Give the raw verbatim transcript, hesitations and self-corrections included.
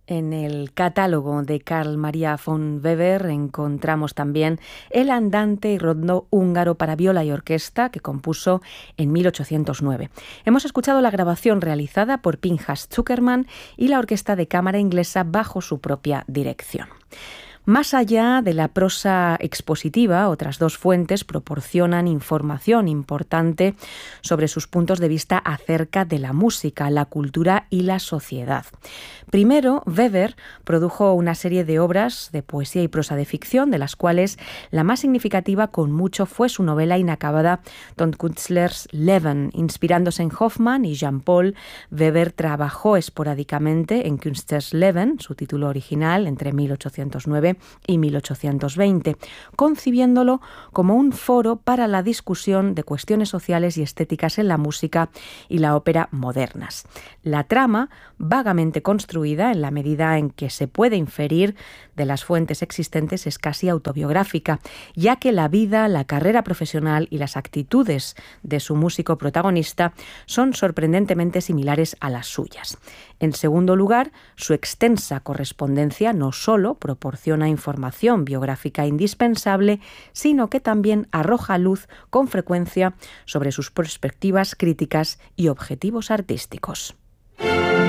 En el catálogo de Carl Maria von Weber encontramos también el andante y rondo húngaro para viola y orquesta que compuso en mil ochocientos nueve. Hemos escuchado la grabación realizada por Pinchas Zuckerman y la orquesta de cámara inglesa bajo su propia dirección. Más allá de la prosa expositiva, otras dos fuentes proporcionan información importante sobre sus puntos de vista acerca de la música, la cultura y la sociedad. Primero, Weber produjo una serie de obras de poesía y prosa de ficción, de las cuales la más significativa con mucho fue su novela inacabada Don Künstlers Leben. Inspirándose en Hoffmann y Jean Paul, Weber trabajó esporádicamente en Künstlers Leben, su título original, entre mil ochocientos nueve y mil ochocientos veinte, concibiéndolo como un foro para la discusión de cuestiones sociales y estéticas en la música y la ópera modernas. La trama, vagamente construida en la medida en que se puede inferir de las fuentes existentes, es casi autobiográfica, ya que la vida, la carrera profesional y las actitudes de su músico protagonista son sorprendentemente similares a las suyas. En segundo lugar, su extensa correspondencia no solo proporciona información biográfica indispensable, sino que también arroja luz con frecuencia sobre sus perspectivas críticas y objetivos artísticos.